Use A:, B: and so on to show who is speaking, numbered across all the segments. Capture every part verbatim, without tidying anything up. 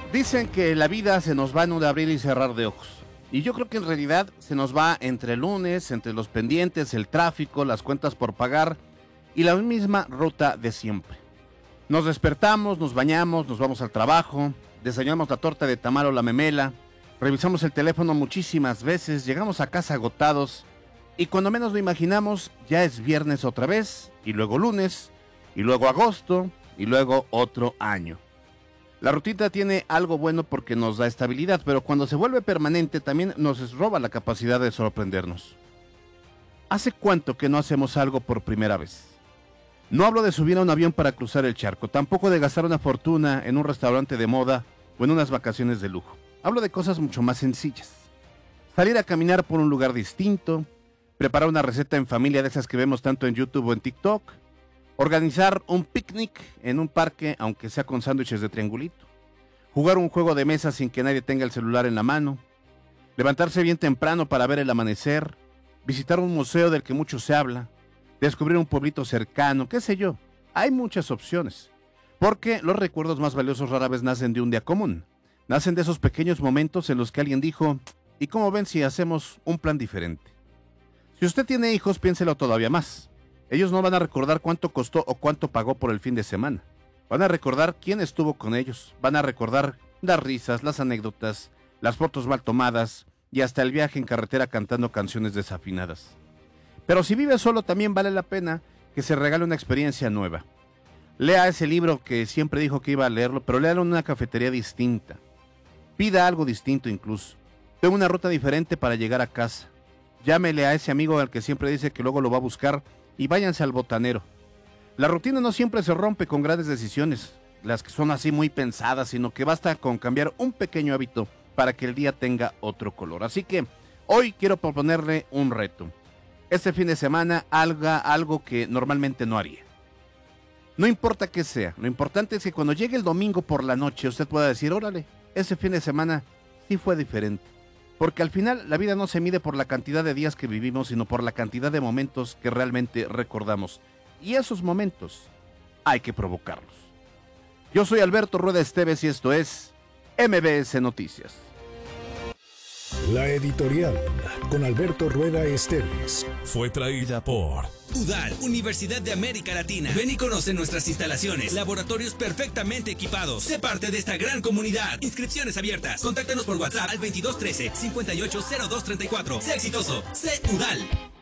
A: Dicen que la vida se nos va en un abrir y cerrar de ojos. Y yo creo que en realidad se nos va entre el lunes, entre los pendientes, el tráfico, las cuentas por pagar y la misma ruta de siempre. Nos despertamos, nos bañamos, nos vamos al trabajo, desayunamos la torta de tamal o la memela, revisamos el teléfono muchísimas veces, llegamos a casa agotados y cuando menos lo imaginamos ya es viernes otra vez y luego lunes y luego agosto y luego otro año. La rutina tiene algo bueno porque nos da estabilidad, pero cuando se vuelve permanente también nos roba la capacidad de sorprendernos. ¿Hace cuánto que no hacemos algo por primera vez? No hablo de subir a un avión para cruzar el charco, tampoco de gastar una fortuna en un restaurante de moda o en unas vacaciones de lujo. Hablo de cosas mucho más sencillas. Salir a caminar por un lugar distinto, preparar una receta en familia de esas que vemos tanto en YouTube o en TikTok, organizar un picnic en un parque, aunque sea con sándwiches de triangulito. Jugar un juego de mesa sin que nadie tenga el celular en la mano. Levantarse bien temprano para ver el amanecer. Visitar un museo del que mucho se habla. Descubrir un pueblito cercano, qué sé yo. Hay muchas opciones. Porque los recuerdos más valiosos rara vez nacen de un día común. Nacen de esos pequeños momentos en los que alguien dijo, ¿y cómo ven si hacemos un plan diferente? Si usted tiene hijos, piénselo todavía más. Ellos no van a recordar cuánto costó o cuánto pagó por el fin de semana. Van a recordar quién estuvo con ellos. Van a recordar las risas, las anécdotas, las fotos mal tomadas y hasta el viaje en carretera cantando canciones desafinadas. Pero si vive solo también vale la pena que se regale una experiencia nueva. Lea ese libro que siempre dijo que iba a leerlo, pero léalo en una cafetería distinta. Pida algo distinto incluso. Tenga una ruta diferente para llegar a casa. Llámele a ese amigo al que siempre dice que luego lo va a buscar y váyanse al botanero. La rutina no siempre se rompe con grandes decisiones, las que son así muy pensadas, sino que basta con cambiar un pequeño hábito para que el día tenga otro color. Así que hoy quiero proponerle un reto. Este fin de semana haga algo que normalmente no haría. No importa qué sea, lo importante es que cuando llegue el domingo por la noche usted pueda decir, órale, ese fin de semana sí fue diferente. Porque al final la vida no se mide por la cantidad de días que vivimos, sino por la cantidad de momentos que realmente recordamos. Y esos momentos hay que provocarlos. Yo soy Alberto Rueda Esteves y esto es M B S Noticias.
B: La editorial con Alberto Rueda Esteves
C: fue traída por
D: UDAL, Universidad de América Latina. Ven y conoce nuestras instalaciones, laboratorios perfectamente equipados. Sé parte de esta gran comunidad. Inscripciones abiertas. Contáctanos por WhatsApp al veintidós trece, cincuenta y ocho cero dos treinta y cuatro. Sé exitoso. Sé UDAL.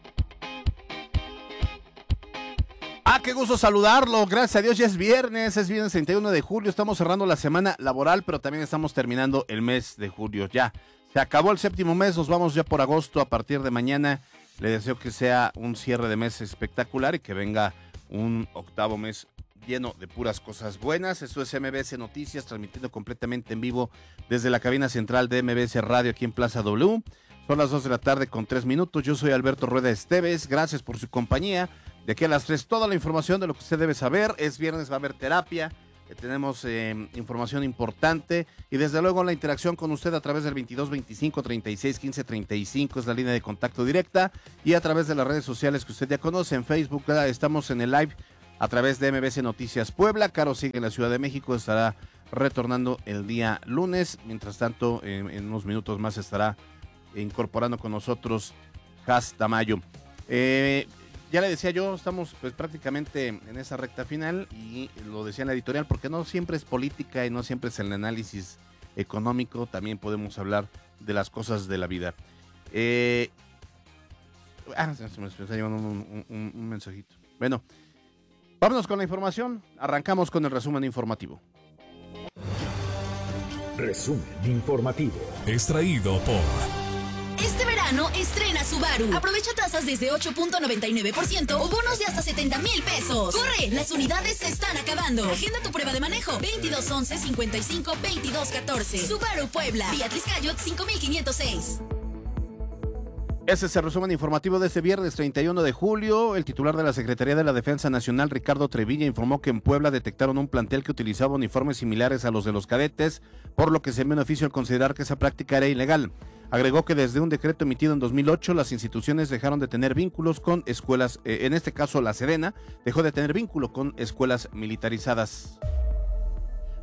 A: Ah, qué gusto saludarlo. Gracias a Dios ya es viernes. Es viernes treinta y uno de julio. Estamos cerrando la semana laboral, pero también estamos terminando el mes de julio. Ya se acabó el séptimo mes. Nos vamos ya por agosto a partir de mañana. Le deseo que sea un cierre de mes espectacular y que venga un octavo mes lleno de puras cosas buenas. Esto es M B S Noticias, transmitiendo completamente en vivo desde la cabina central de M B S Radio aquí en Plaza W. Son las dos de la tarde con tres minutos. Yo soy Alberto Rueda Esteves. Gracias por su compañía. De aquí a las tres, toda la información de lo que usted debe saber. Es viernes, va a haber terapia. Tenemos eh, información importante y desde luego la interacción con usted a través del veintidós veinticinco treinta y seis quince treinta y cinco es la línea de contacto directa y a través de las redes sociales que usted ya conoce. En Facebook estamos en el live a través de M B S Noticias Puebla. Caro sigue en la Ciudad de México, estará retornando el día lunes. Mientras tanto, eh, en unos minutos más estará incorporando con nosotros Has Tamayo. Eh... Ya le decía yo, estamos pues prácticamente en esa recta final y lo decía en la editorial, porque no siempre es política y no siempre es el análisis económico, también podemos hablar de las cosas de la vida. Eh, ah, se me está llevando un, un, un mensajito. Bueno, vámonos con la información, arrancamos con el resumen informativo.
B: Resumen informativo.
C: Extraído por...
E: Este verano estrena Subaru. Aprovecha tasas desde ocho punto noventa y nueve por ciento o bonos de hasta setenta mil pesos. ¡Corre! Las unidades se están acabando. Agenda tu prueba de manejo. veintidós once cincuenta y cinco veintidós catorce. Subaru Puebla. Beatriz Cayot cinco mil quinientos seis.
A: Ese es el resumen informativo de este viernes treinta y uno de julio. El titular de la Secretaría de la Defensa Nacional, Ricardo Trevilla, informó que en Puebla detectaron un plantel que utilizaba uniformes similares a los de los cadetes, por lo que se envió un oficio al considerar que esa práctica era ilegal. Agregó que desde un decreto emitido en dos mil ocho, las instituciones dejaron de tener vínculos con escuelas, eh, en este caso la Sedena, dejó de tener vínculo con escuelas militarizadas.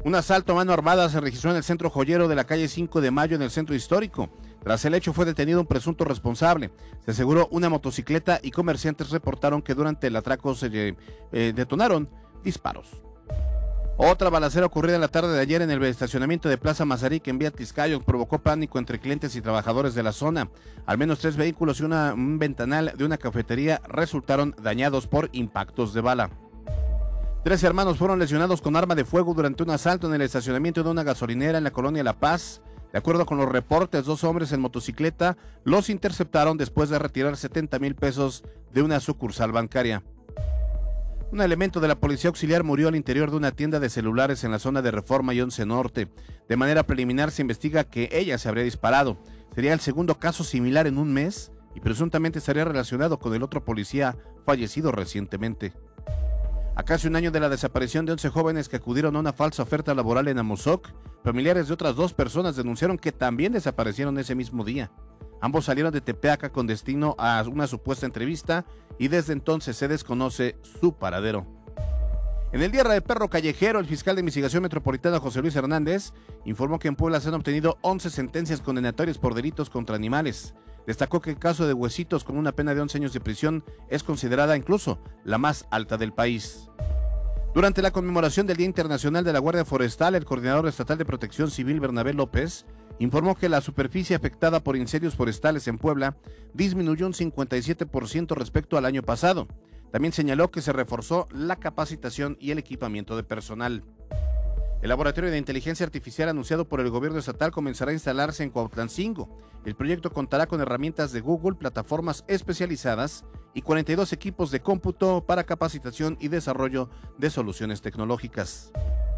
A: Un asalto a mano armada se registró en el centro joyero de la calle cinco de mayo en el centro histórico. Tras el hecho fue detenido un presunto responsable. Se aseguró una motocicleta y comerciantes reportaron que durante el atraco se eh, detonaron disparos. Otra balacera ocurrida en la tarde de ayer en el estacionamiento de Plaza Mazarik en Vía Tizcayo provocó pánico entre clientes y trabajadores de la zona. Al menos tres vehículos y una, un ventanal de una cafetería resultaron dañados por impactos de bala. Tres hermanos fueron lesionados con arma de fuego durante un asalto en el estacionamiento de una gasolinera en la colonia La Paz. De acuerdo con los reportes, dos hombres en motocicleta los interceptaron después de retirar setenta mil pesos de una sucursal bancaria. Un elemento de la policía auxiliar murió al interior de una tienda de celulares en la zona de Reforma y once Norte. De manera preliminar se investiga que ella se habría disparado. Sería el segundo caso similar en un mes y presuntamente estaría relacionado con el otro policía fallecido recientemente. A casi un año de la desaparición de once jóvenes que acudieron a una falsa oferta laboral en Amozoc, familiares de otras dos personas denunciaron que también desaparecieron ese mismo día. Ambos salieron de Tepeaca con destino a una supuesta entrevista y desde entonces se desconoce su paradero. En el Día del Perro Callejero, el fiscal de investigación metropolitana José Luis Hernández informó que en Puebla se han obtenido once sentencias condenatorias por delitos contra animales. Destacó que el caso de Huesitos, con una pena de once años de prisión, es considerada incluso la más alta del país. Durante la conmemoración del Día Internacional de la Guardia Forestal, el coordinador estatal de Protección Civil, Bernabé López, informó que la superficie afectada por incendios forestales en Puebla disminuyó un cincuenta y siete por ciento respecto al año pasado. También señaló que se reforzó la capacitación y el equipamiento de personal. El laboratorio de inteligencia artificial anunciado por el gobierno estatal comenzará a instalarse en Cuautlancingo. El proyecto contará con herramientas de Google, plataformas especializadas y cuarenta y dos equipos de cómputo para capacitación y desarrollo de soluciones tecnológicas.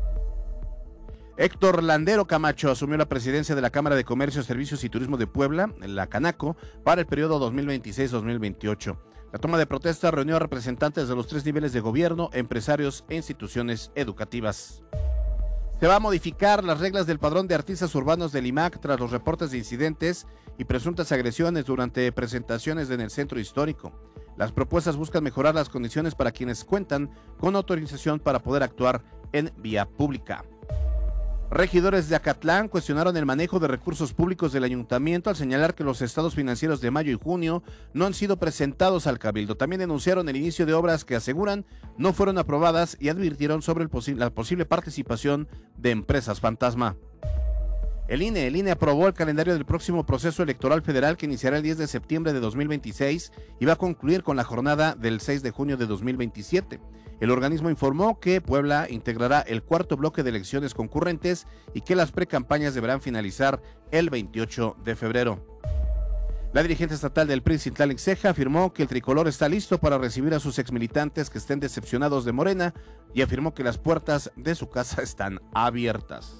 A: Héctor Landero Camacho asumió la presidencia de la Cámara de Comercio, Servicios y Turismo de Puebla, la Canaco, para el periodo dos mil veintiséis a dos mil veintiocho. La toma de protesta reunió a representantes de los tres niveles de gobierno, empresarios e instituciones educativas. Se va a modificar las reglas del padrón de artistas urbanos del I M A C tras los reportes de incidentes y presuntas agresiones durante presentaciones en el centro histórico. Las propuestas buscan mejorar las condiciones para quienes cuentan con autorización para poder actuar en vía pública. Regidores de Acatlán cuestionaron el manejo de recursos públicos del ayuntamiento al señalar que los estados financieros de mayo y junio no han sido presentados al Cabildo. También denunciaron el inicio de obras que aseguran no fueron aprobadas y advirtieron sobre el posi- la posible participación de empresas fantasma. El I N E, el I N E aprobó el calendario del próximo proceso electoral federal que iniciará el diez de septiembre de dos mil veintiséis y va a concluir con la jornada del seis de junio de dos mil veintisiete. El organismo informó que Puebla integrará el cuarto bloque de elecciones concurrentes y que las precampañas deberán finalizar el veintiocho de febrero. La dirigente estatal del P R I, Citlali Ceja, afirmó que el tricolor está listo para recibir a sus exmilitantes que estén decepcionados de Morena y afirmó que las puertas de su casa están abiertas.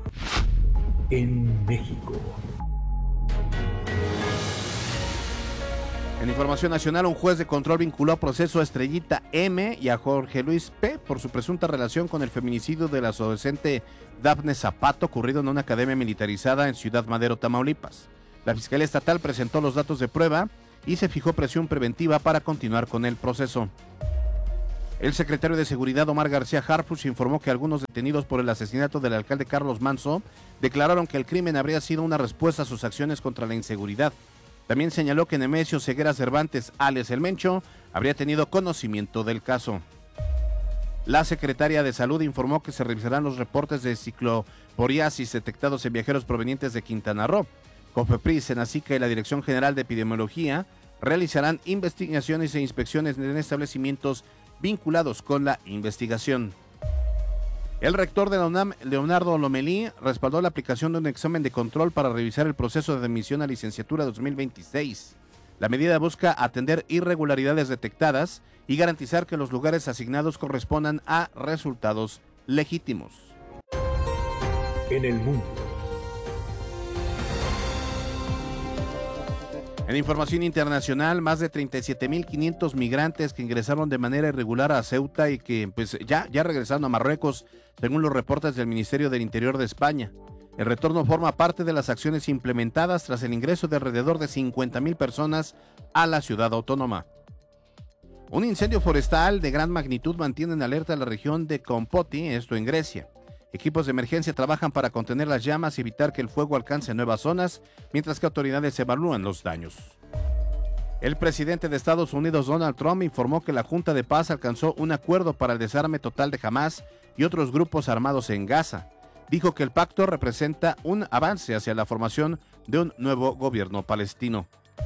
B: En México.
A: En información nacional, un juez de control vinculó a proceso a Estrellita M y a Jorge Luis P por su presunta relación con el feminicidio de la adolescente Dafne Zapato ocurrido en una academia militarizada en Ciudad Madero, Tamaulipas. La Fiscalía Estatal presentó los datos de prueba y se fijó presión preventiva para continuar con el proceso. El secretario de Seguridad, Omar García Harfuch, informó que algunos detenidos por el asesinato del alcalde Carlos Manso declararon que el crimen habría sido una respuesta a sus acciones contra la inseguridad. También señaló que Nemesio Ceguera Cervantes, alias El Mencho, habría tenido conocimiento del caso. La secretaria de Salud informó que se revisarán los reportes de cicloporiasis detectados en viajeros provenientes de Quintana Roo. COFEPRIS, Senacica y la Dirección General de Epidemiología realizarán investigaciones e inspecciones en establecimientos vinculados con la investigación. El rector de la UNAM, Leonardo Lomelí, respaldó la aplicación de un examen de control para revisar el proceso de admisión a licenciatura dos mil veintiséis. La medida busca atender irregularidades detectadas y garantizar que los lugares asignados correspondan a resultados legítimos.
B: En el mundo.
A: En información internacional, más de treinta y siete mil quinientos migrantes que ingresaron de manera irregular a Ceuta y que pues, ya, ya regresaron a Marruecos, según los reportes del Ministerio del Interior de España. El retorno forma parte de las acciones implementadas tras el ingreso de alrededor de cincuenta mil personas a la ciudad autónoma. Un incendio forestal de gran magnitud mantiene en alerta la región de Kompoti, esto en Grecia. Equipos de emergencia trabajan para contener las llamas y evitar que el fuego alcance nuevas zonas, mientras que autoridades evalúan los daños. El presidente de Estados Unidos, Donald Trump, informó que la Junta de Paz alcanzó un acuerdo para el desarme total de Hamás y otros grupos armados en Gaza. Dijo que el pacto representa un avance hacia la formación de un nuevo gobierno palestino.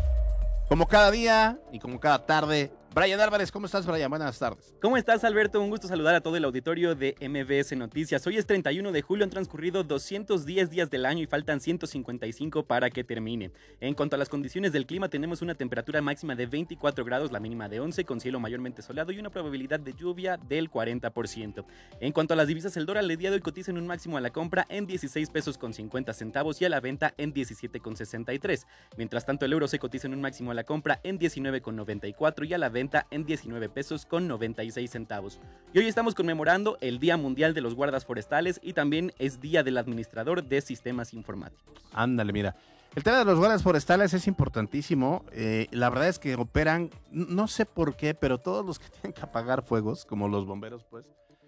A: Como cada día y como cada tarde, Brian Álvarez, ¿cómo estás, Brian? Buenas tardes.
F: ¿Cómo estás, Alberto? Un gusto saludar a todo el auditorio de M B S Noticias. Hoy es treinta y uno de julio, han transcurrido doscientos diez días del año y faltan ciento cincuenta y cinco para que termine. En cuanto a las condiciones del clima, tenemos una temperatura máxima de veinticuatro grados, la mínima de once, con cielo mayormente soleado y una probabilidad de lluvia del cuarenta por ciento. En cuanto a las divisas, el dólar el día de hoy cotiza en un máximo a la compra en dieciséis pesos con cincuenta centavos y a la venta en diecisiete con sesenta y tres. Mientras tanto, el euro se cotiza en un máximo a la compra en diecinueve con noventa y cuatro y a la venta en diecinueve pesos con noventa y seis centavos. Y hoy estamos conmemorando el Día Mundial de los Guardas Forestales y también es Día del Administrador de Sistemas Informáticos.
A: Ándale, mira. El tema de los guardas forestales es importantísimo. Eh, la verdad es que operan, no sé por qué, pero todos los que tienen que apagar fuegos, como los bomberos, pues,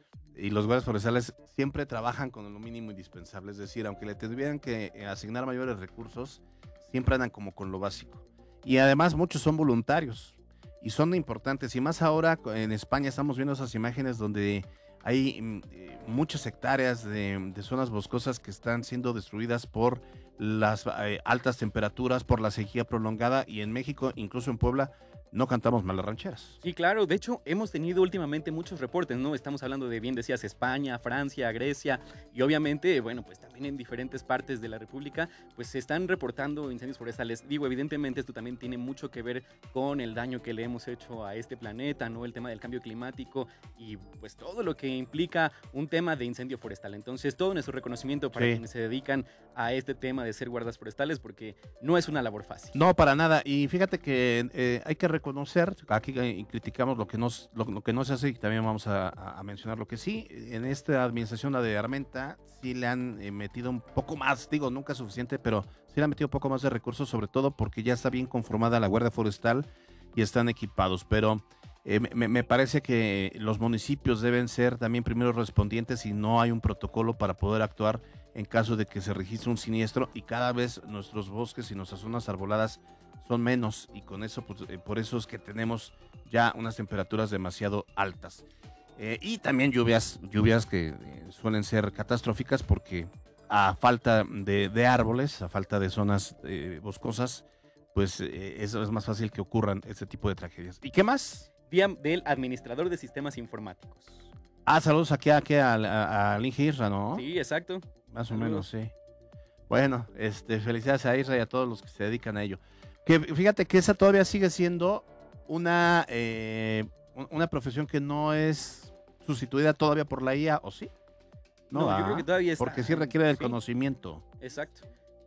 A: y los guardas forestales siempre trabajan con lo mínimo indispensable. Es decir, aunque le tuvieran que asignar mayores recursos, siempre andan como con lo básico. Y además muchos son voluntarios. Y son importantes, y más ahora en España estamos viendo esas imágenes donde hay eh, muchas hectáreas de, de zonas boscosas que están siendo destruidas por las eh, altas temperaturas, por la sequía prolongada, y en México, incluso en Puebla, no cantamos mal las rancheras.
F: Sí, claro, de hecho hemos tenido últimamente muchos reportes, ¿no? Estamos hablando de, bien decías, España, Francia, Grecia, y obviamente, bueno, pues también en diferentes partes de la República, pues se están reportando incendios forestales. Digo, evidentemente esto también tiene mucho que ver con el daño que le hemos hecho a este planeta, ¿no? El tema del cambio climático y pues todo lo que implica un tema de incendio forestal. Entonces, todo nuestro reconocimiento para sí. quienes se dedican a este tema de ser guardas forestales, porque no es una labor fácil.
A: No, para nada, y fíjate que eh, hay que reconocer, aquí criticamos lo que, nos, lo, lo que no se hace y también vamos a, a mencionar lo que sí. En esta administración, la de Armenta, sí le han eh, metido un poco más, digo, nunca es suficiente, pero sí le han metido un poco más de recursos, sobre todo porque ya está bien conformada la Guardia Forestal y están equipados, pero eh, me, me parece que los municipios deben ser también primeros respondientes y no hay un protocolo para poder actuar en caso de que se registre un siniestro, y cada vez nuestros bosques y nuestras zonas arboladas son menos, y con eso, pues, eh, por eso es que tenemos ya unas temperaturas demasiado altas. Eh, y también lluvias, lluvias que eh, suelen ser catastróficas porque a falta de, de árboles, a falta de zonas eh, boscosas, pues eh, eso es más fácil que ocurran este tipo de tragedias. ¿Y qué más?
F: Día del Administrador de Sistemas Informáticos.
A: Ah, saludos aquí, aquí al Inge Isra, ¿no?
F: Sí, exacto.
A: Más
F: saludos.
A: o menos, sí. Bueno, este, felicidades a Isra y a todos los que se dedican a ello. Que fíjate que esa todavía sigue siendo una, eh, una profesión que no es sustituida todavía por la I A, ¿o sí?
F: No, no yo creo que todavía está.
A: Porque sí requiere del
F: sí.
A: conocimiento.
F: Exacto.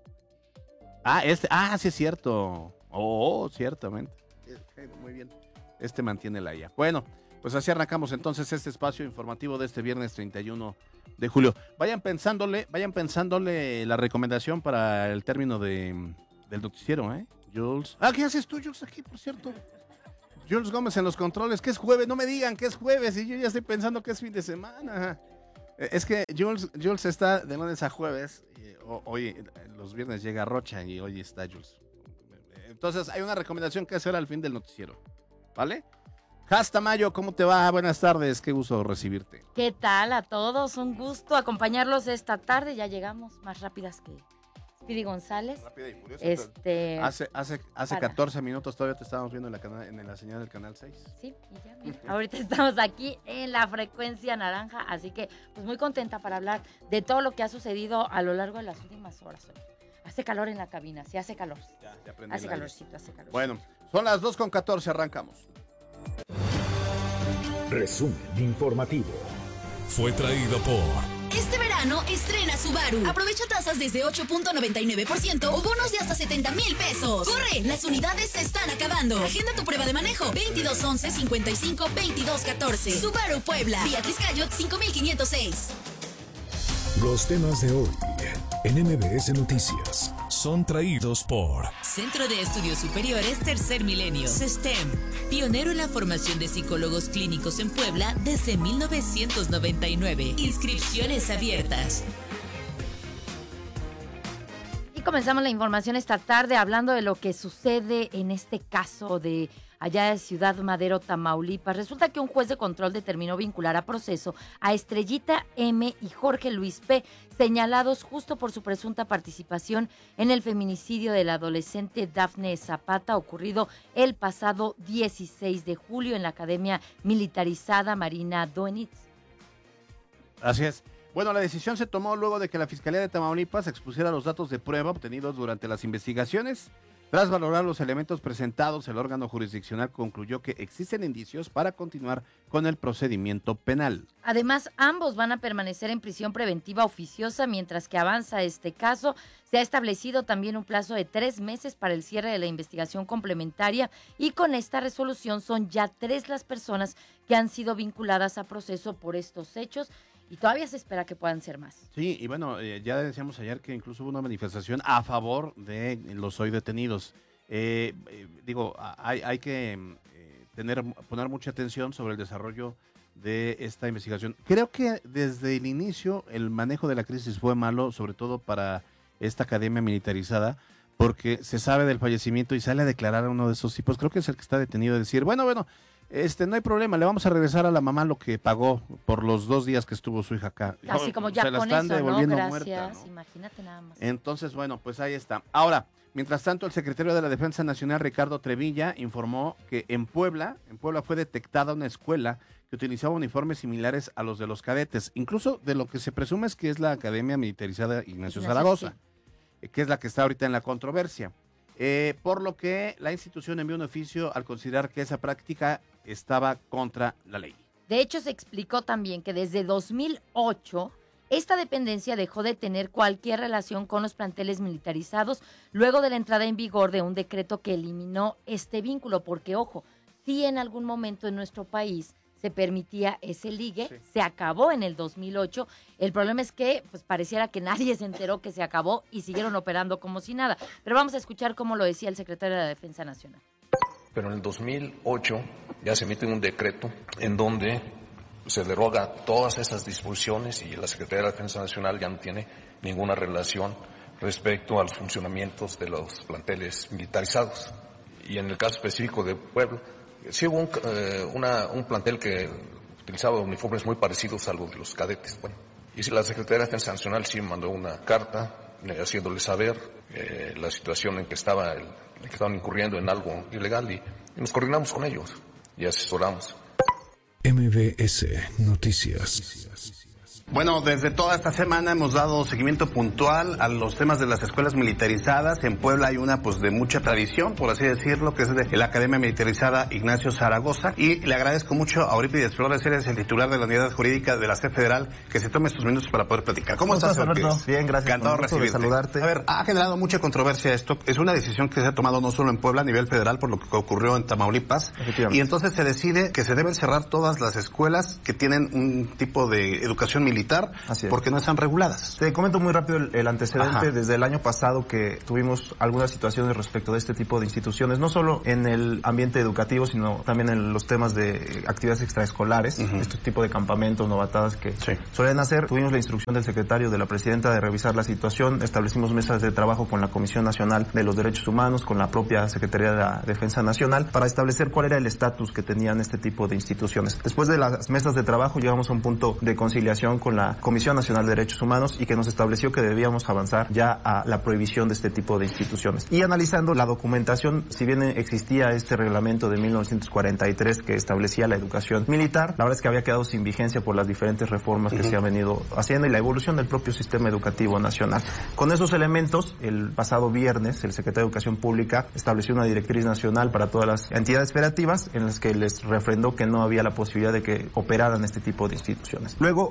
A: Ah, este, ah, sí es cierto. Oh, ciertamente. Muy bien. Este mantiene la I A. Bueno, pues así arrancamos entonces este espacio informativo de este viernes treinta y uno de julio. Vayan pensándole, vayan pensándole la recomendación para el término de, del noticiero, ¿eh? Jules. Ah, ¿qué haces tú, Jules, aquí, por cierto? Jules Gómez en los controles, que es jueves, no me digan que es jueves y yo ya estoy pensando que es fin de semana. Es que Jules, Jules está de lunes a jueves, y hoy los viernes llega Rocha y hoy está Jules. Entonces hay una recomendación que hacer al fin del noticiero, ¿vale? Hasta Mayo, ¿cómo te va? Buenas tardes, qué gusto recibirte.
G: ¿Qué tal a todos? Un gusto acompañarlos esta tarde, ya llegamos más rápidas que Speedy González.
A: Rápida y furiosa.
G: Este,
A: hace hace, hace
G: para.
A: catorce minutos todavía te estábamos viendo en la, cana, en la señal del canal seis.
G: Sí, y ya, mira, ahorita estamos aquí en la frecuencia naranja, así que pues muy contenta para hablar de todo lo que ha sucedido a lo largo de las últimas horas hoy. Hace calor en la cabina, sí hace calor.
A: Ya, ya aprendí
G: hace
A: el aire.
G: calorcito, hace calorcito.
A: Bueno, son las dos con catorce, arrancamos.
B: Resumen informativo.
C: Fue traído por...
E: Este verano estrena Subaru. Aprovecha tasas desde ocho punto noventa y nueve por ciento o bonos de hasta setenta mil pesos. ¡Corre! Las unidades se están acabando. Agenda tu prueba de manejo. veintidós once cincuenta y cinco veintidós catorce. Subaru Puebla. Beatriz Cayot cinco mil quinientos seis.
B: Los temas de hoy en M B S Noticias.
C: son traídos por
H: Centro de Estudios Superiores Tercer Milenio, CESTEM, pionero en la formación de psicólogos clínicos en Puebla desde mil novecientos noventa y nueve. Inscripciones abiertas.
G: Y comenzamos la información esta tarde hablando de lo que sucede en este caso de allá de Ciudad Madero, Tamaulipas. Resulta que un juez de control determinó vincular a proceso a Estrellita M y Jorge Luis P, señalados justo por su presunta participación en el feminicidio del adolescente Dafne Zapata, ocurrido el pasado dieciséis de julio en la Academia Militarizada Marina Doenitz.
A: Así es. Bueno, la decisión se tomó luego de que la Fiscalía de Tamaulipas expusiera los datos de prueba obtenidos durante las investigaciones. Tras valorar los elementos presentados, el órgano jurisdiccional concluyó que existen indicios para continuar con el procedimiento penal.
G: Además, ambos van a permanecer en prisión preventiva oficiosa mientras que avanza este caso. Se ha establecido también un plazo de tres meses para el cierre de la investigación complementaria y con esta resolución son ya tres las personas que han sido vinculadas a proceso por estos hechos. Y todavía se espera que puedan ser más.
A: Sí, y bueno, eh, ya decíamos ayer que incluso hubo una manifestación a favor de los hoy detenidos. Eh, eh, digo, hay, hay que eh, tener, poner mucha atención sobre el desarrollo de esta investigación. Creo que desde el inicio el manejo de la crisis fue malo, sobre todo para esta academia militarizada, porque se sabe del fallecimiento y sale a declarar a uno de esos tipos. Creo que es el que está detenido a decir, bueno, bueno, Este, no hay problema, le vamos a regresar a la mamá lo que pagó por los dos días que estuvo su hija acá.
G: Así como ya
A: se la
G: con
A: están
G: eso,
A: devolviendo
G: ¿no? Gracias,
A: muerta, ¿no?
G: Imagínate nada más.
A: Entonces, bueno, pues ahí está. Ahora, mientras tanto, el secretario de la Defensa Nacional, Ricardo Trevilla, informó que en Puebla, en Puebla fue detectada una escuela que utilizaba uniformes similares a los de los cadetes, incluso de lo que se presume es que es la Academia Militarizada Ignacio, Ignacio Zaragoza, sí. que es la que está ahorita en la controversia. Eh, por lo que la institución envió un oficio al considerar que esa práctica estaba contra la ley.
G: De hecho, se explicó también que desde dos mil ocho esta dependencia dejó de tener cualquier relación con los planteles militarizados luego de la entrada en vigor de un decreto que eliminó este vínculo, porque ojo, si en algún momento en nuestro país se permitía ese ligue, sí. se acabó en el dos mil ocho. El problema es que pues pareciera que nadie se enteró que se acabó y siguieron operando como si nada. Pero vamos a escuchar cómo lo decía el secretario de la Defensa Nacional.
I: Pero en el dos mil ocho ya se emite un decreto en donde se deroga todas esas disposiciones y la Secretaría de la Defensa Nacional ya no tiene ninguna relación respecto a los funcionamientos de los planteles militarizados. Y en el caso específico de Puebla, sí hubo un, eh, una, un plantel que utilizaba uniformes muy parecidos a los de los cadetes. Bueno, y si la Secretaría de Defensa Nacional sí mandó una carta eh, haciéndole saber eh, la situación en que, estaba el, en que estaban incurriendo en algo ilegal y, y nos coordinamos con ellos y asesoramos.
C: M B S Noticias.
A: Bueno, desde toda esta semana hemos dado seguimiento puntual a los temas de las escuelas militarizadas. En Puebla hay una pues de mucha tradición, por así decirlo, que es de la Academia Militarizada Ignacio Zaragoza. Y le agradezco mucho a Eurípides Flores, eres el titular de la Unidad Jurídica de la C E Federal, que se tome estos minutos para poder platicar. ¿Cómo, ¿Cómo estás, Alberto?
J: Bien, gracias.
A: Encantado de recibirte.
J: saludarte.
A: A ver, ha generado mucha controversia esto. Es una decisión que se ha tomado no solo en Puebla a nivel federal, por lo que ocurrió en Tamaulipas. Y entonces se decide que se deben cerrar todas las escuelas que tienen un tipo de educación militar. Así es. Porque no están reguladas.
J: Te comento muy rápido el, el antecedente. Ajá. Desde el año pasado que tuvimos algunas situaciones respecto de este tipo de instituciones, no solo en el ambiente educativo, sino también en los temas de actividades extraescolares, uh-huh. este tipo de campamentos, novatadas que sí. suelen hacer. Tuvimos la instrucción del secretario, de la presidenta, de revisar la situación. Establecimos mesas de trabajo con la Comisión Nacional de los Derechos Humanos, con la propia Secretaría de la Defensa Nacional, para establecer cuál era el estatus que tenían este tipo de instituciones. Después de las mesas de trabajo llegamos a un punto de conciliación con la Comisión Nacional de Derechos Humanos y que nos estableció que debíamos avanzar ya a la prohibición de este tipo de instituciones. Y analizando la documentación, si bien existía este reglamento de mil novecientos cuarenta y tres que establecía la educación militar, la verdad es que había quedado sin vigencia por las diferentes reformas uh-huh. que se han venido haciendo y la evolución del propio sistema educativo nacional. Con esos elementos, el pasado viernes, el secretario de Educación Pública estableció una directriz nacional para todas las entidades federativas en las que les refrendó que no había la posibilidad de que operaran este tipo de instituciones. Luego, eh, trabajamos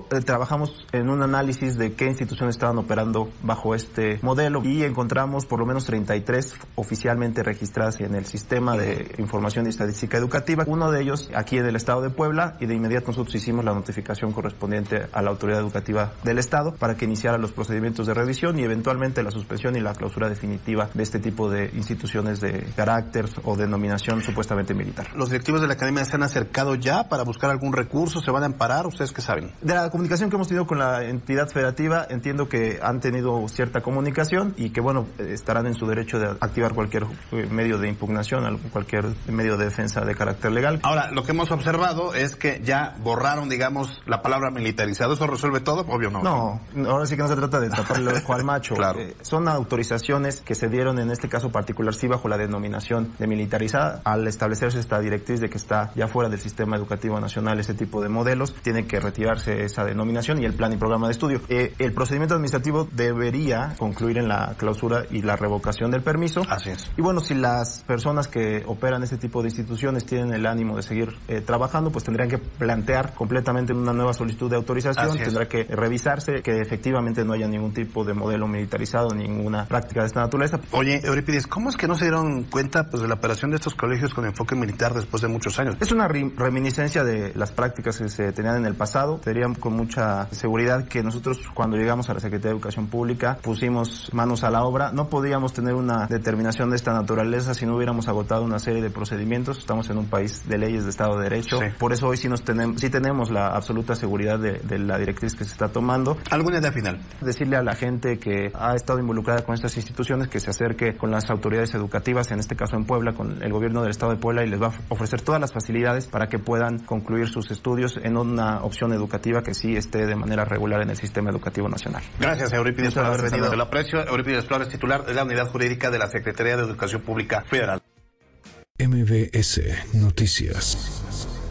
J: trabajamos en un análisis de qué instituciones estaban operando bajo este modelo y encontramos por lo menos treinta y tres oficialmente registradas en el sistema de información y estadística educativa. Uno de ellos aquí en el estado de Puebla, y de inmediato nosotros hicimos la notificación correspondiente a la autoridad educativa del estado para que iniciara los procedimientos de revisión y eventualmente la suspensión y la clausura definitiva de este tipo de instituciones de carácter o denominación supuestamente militar.
K: ¿Los directivos de la academia se han acercado ya para buscar algún recurso? ¿Se van a amparar? ¿Ustedes qué saben?
J: De la comunicación que hemos tenido con la entidad federativa, entiendo que han tenido cierta comunicación y que, bueno, estarán en su derecho de activar cualquier medio de impugnación, cualquier medio de defensa de carácter legal.
K: Ahora, lo que hemos observado es que ya borraron, digamos, la palabra militarizado. ¿Eso resuelve todo? Obvio no.
J: No, ahora sí que no se trata de taparle el ojo al macho.
K: Claro.
J: Eh, son autorizaciones que se dieron en este caso particular, sí, bajo la denominación de militarizada. Al establecerse esta directriz de que está ya fuera del sistema educativo nacional ese tipo de modelos, tiene que retirarse esa denominación y el plan y programa de estudio. Eh, el procedimiento administrativo debería concluir en la clausura y la revocación del permiso.
K: Así es.
J: Y bueno, si las personas que operan este tipo de instituciones tienen el ánimo de seguir eh, trabajando, pues tendrían que plantear completamente una nueva solicitud de autorización. Tendrá que revisarse que efectivamente no haya ningún tipo de modelo militarizado, ninguna práctica de esta naturaleza.
K: Oye, Eurípides, ¿cómo es que no se dieron cuenta pues de la operación de estos colegios con enfoque militar después de muchos años?
J: Es una re- reminiscencia de las prácticas que se tenían en el pasado. Sería con mucha seguridad que nosotros, cuando llegamos a la Secretaría de Educación Pública, pusimos manos a la obra. No podíamos tener una determinación de esta naturaleza si no hubiéramos agotado una serie de procedimientos. Estamos en un país de leyes, de Estado de Derecho.
K: Sí.
J: Por eso hoy sí, nos tenemos, sí tenemos la absoluta seguridad de, de la directriz que se está tomando.
K: ¿Alguna idea final?
J: Decirle a la gente que ha estado involucrada con estas instituciones que se acerque con las autoridades educativas, en este caso en Puebla, con el gobierno del Estado de Puebla, y les va a ofrecer todas las facilidades para que puedan concluir sus estudios en una opción educativa que sí esté de manera regular en el sistema educativo nacional.
K: Gracias, Eurípides, por haber venido.
J: Te
K: lo aprecio. Eurípides Flores, titular de la Unidad Jurídica de la Secretaría de Educación Pública Federal.
C: M B S Noticias.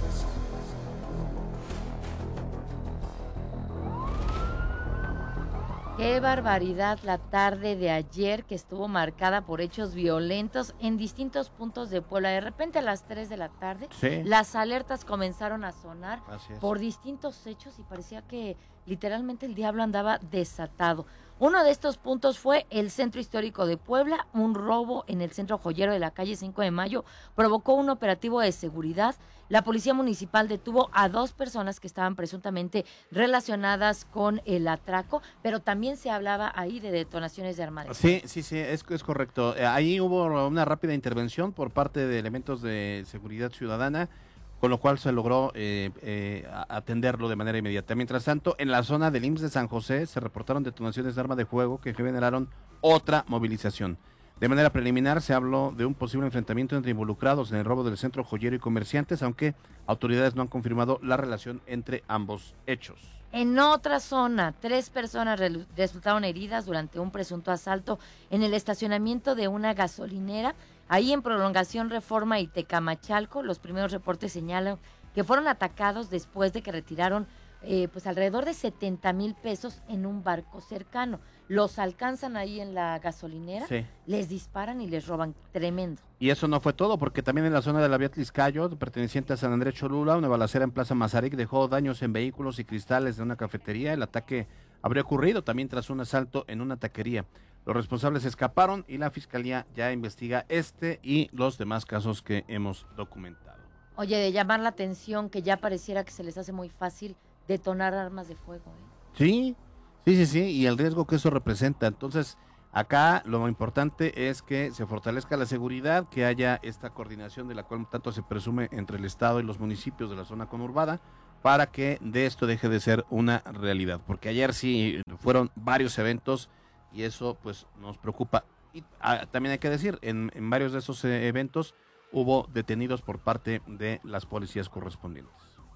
G: Qué barbaridad la tarde de ayer, que estuvo marcada por hechos violentos en distintos puntos de Puebla. De repente a las tres de la tarde,
A: sí,
G: las alertas comenzaron a sonar
A: Así es.
G: por distintos hechos y parecía que literalmente el diablo andaba desatado. Uno de estos puntos fue el centro histórico de Puebla. Un robo en el centro joyero de la calle cinco de mayo provocó un operativo de seguridad. La policía municipal detuvo a dos personas que estaban presuntamente relacionadas con el atraco, pero también se hablaba ahí de detonaciones de armas.
A: Sí, sí, sí, es, es correcto. Eh, ahí hubo una rápida intervención por parte de elementos de seguridad ciudadana, con lo cual se logró eh, eh, atenderlo de manera inmediata. Mientras tanto, en la zona del I M S S de San José se reportaron detonaciones de arma de fuego que generaron otra movilización. De manera preliminar se habló de un posible enfrentamiento entre involucrados en el robo del centro joyero y comerciantes, aunque autoridades no han confirmado la relación entre ambos hechos.
G: En otra zona, tres personas re- resultaron heridas durante un presunto asalto en el estacionamiento de una gasolinera. Ahí en Prolongación Reforma y Tecamachalco, los primeros reportes señalan que fueron atacados después de que retiraron eh, pues alrededor de setenta mil pesos en un barco cercano. Los alcanzan ahí en la gasolinera,
A: Sí.
G: les disparan y les roban. Tremendo.
A: Y eso no fue todo, porque también en la zona de la vía Tliscayo, perteneciente a San Andrés Cholula, una balacera en Plaza Mazarik dejó daños en vehículos y cristales de una cafetería. El ataque habría ocurrido también tras un asalto en una taquería. Los responsables escaparon y la fiscalía ya investiga este y los demás casos que hemos documentado.
G: Oye, de llamar la atención que ya pareciera que se les hace muy fácil detonar armas de fuego, ¿eh?
A: Sí, sí, sí, sí, y el riesgo que eso representa. Entonces, acá lo importante es que se fortalezca la seguridad, que haya esta coordinación de la cual tanto se presume entre el Estado y los municipios de la zona conurbada, para que de esto deje de ser una realidad. Porque ayer sí fueron varios eventos y eso pues nos preocupa. Y ah, también hay que decir, en, en varios de esos eh, eventos hubo detenidos por parte de las policías correspondientes.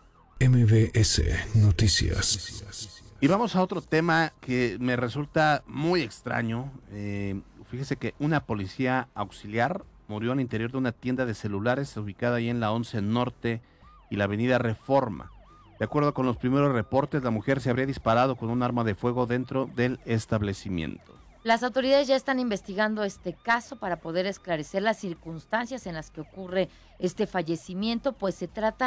C: M B S Noticias.
A: Y vamos a otro tema que me resulta muy extraño. Eh, fíjese que una policía auxiliar murió al interior de una tienda de celulares ubicada ahí en la once Norte y la avenida Reforma. De acuerdo con los primeros reportes, la mujer se habría disparado con un arma de fuego dentro del establecimiento.
G: Las autoridades ya están investigando este caso para poder esclarecer las circunstancias en las que ocurre este fallecimiento, pues se trata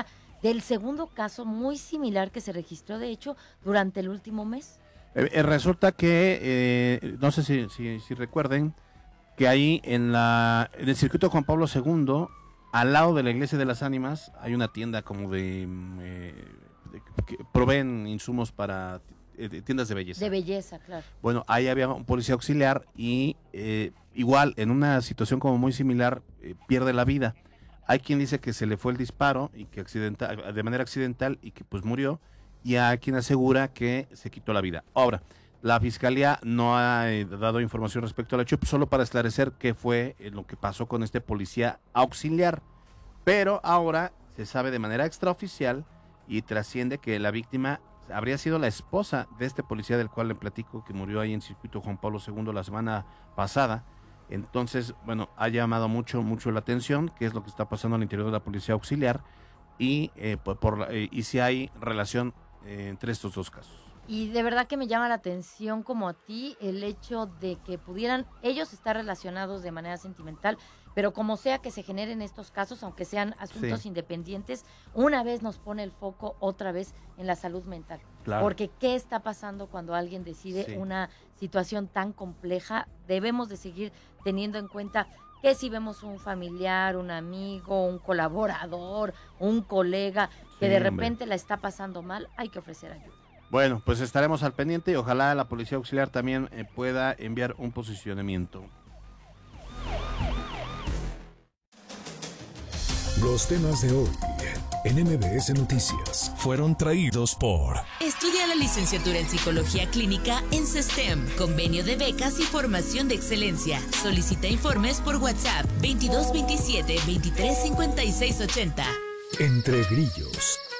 G: del segundo caso muy similar que se registró, de hecho, durante el último mes.
A: Eh, eh, resulta que, eh, no sé si, si, si recuerden, que ahí en, la, en el circuito Juan Pablo segundo, al lado de la Iglesia de las Ánimas, hay una tienda como de... Eh, de que proveen insumos para eh, tiendas de belleza.
G: De belleza, claro.
A: Bueno, ahí había un policía auxiliar y eh, igual, en una situación como muy similar, eh, pierde la vida. Hay quien dice que se le fue el disparo y que accidental, de manera accidental y que pues murió, y hay quien asegura que se quitó la vida. Ahora, la fiscalía no ha eh, dado información respecto al hecho, solo para esclarecer qué fue eh, lo que pasó con este policía auxiliar. Pero ahora se sabe de manera extraoficial y trasciende que la víctima habría sido la esposa de este policía del cual le platico, que murió ahí en circuito Juan Pablo segundo la semana pasada. Entonces, bueno, ha llamado mucho, mucho la atención qué es lo que está pasando al interior de la policía auxiliar y, eh, por, por, eh, y si hay relación eh, entre estos dos casos.
G: Y de verdad que me llama la atención, como a ti, el hecho de que pudieran ellos estar relacionados de manera sentimental, pero como sea que se generen estos casos, aunque sean asuntos
A: Sí.
G: independientes, una vez nos pone el foco otra vez en la salud mental.
A: Claro.
G: Porque ¿qué está pasando cuando alguien decide
A: Sí.
G: una situación tan compleja? Debemos de seguir teniendo en cuenta que si vemos un familiar, un amigo, un colaborador, un colega que
A: Sí,
G: de
A: hombre.
G: repente la está pasando mal, hay que ofrecer ayuda.
A: Bueno, pues estaremos al pendiente y ojalá la policía auxiliar también eh, pueda enviar un posicionamiento.
C: Los temas de hoy en M B S Noticias fueron traídos por...
H: Estudia la licenciatura en Psicología Clínica en CESTEM. Convenio de becas y formación de excelencia. Solicita informes por WhatsApp veintidós veintisiete veintitrés cincuenta y seis ochenta.
C: Entre Grillos,